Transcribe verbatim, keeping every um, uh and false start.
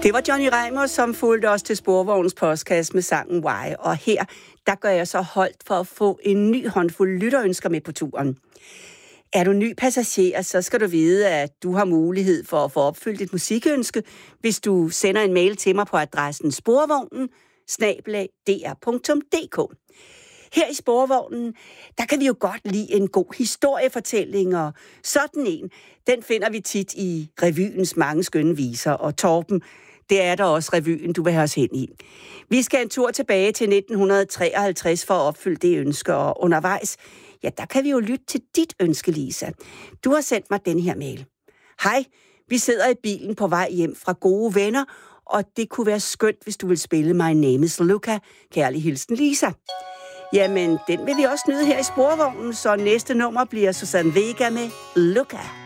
Det var Johnny Reimers, som fulgte os til Sporvognens podcast med sangen Why. Og her, der gør jeg så holdt for at få en ny håndfuld lytterønsker med på turen. Er du ny passager, så skal du vide, at du har mulighed for at få opfyldt et musikønske, hvis du sender en mail til mig på adressen sporvognen snabel-a d r punktum d k. Her i Sporvognen, der kan vi jo godt lide en god historiefortælling, og sådan en, den finder vi tit i revyens mange skønne viser, og Torben, det er der også revyen, du vil have os hen i. Vi skal en tur tilbage til nitten treoghalvtreds for at opfylde det ønske, og undervejs, ja, der kan vi jo lytte til dit ønske, Lisa. Du har sendt mig den her mail. Hej, vi sidder i bilen på vej hjem fra gode venner, og det kunne være skønt, hvis du vil spille My Name is Luca. Kærlig hilsen, Lisa. Jamen, den vil vi også nyde her i Sporvognen, så næste nummer bliver Susanne Vega med Luca.